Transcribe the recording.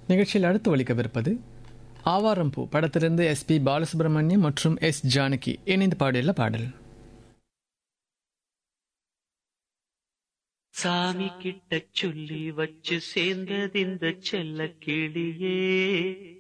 நிகழ்ச்சியில் அடுத்து ஒலிக்கவிருப்பது ஆவாரம்பூ படத்திலிருந்து SP பாலசுப்ரமணியம் மற்றும் S ஜானகி இணைந்து பாடியுள்ள பாடல். சாமி கிட்ட சொல்லி வச்சு சேர்ந்தது இந்த செல்ல கிளியே,